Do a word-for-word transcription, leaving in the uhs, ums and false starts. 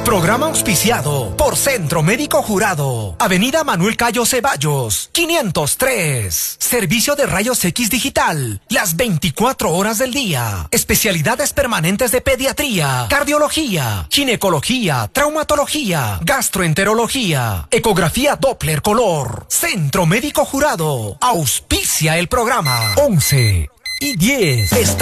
Programa auspiciado por Centro Médico Jurado. Avenida Manuel Cayo Ceballos, quinientos tres. Servicio de rayos X digital, las veinticuatro horas del día. Especialidades permanentes de pediatría, cardiología, ginecología, traumatología, gastroenterología, ecografía Doppler color. Centro Médico Jurado. Auspicia el programa. once y diez. Está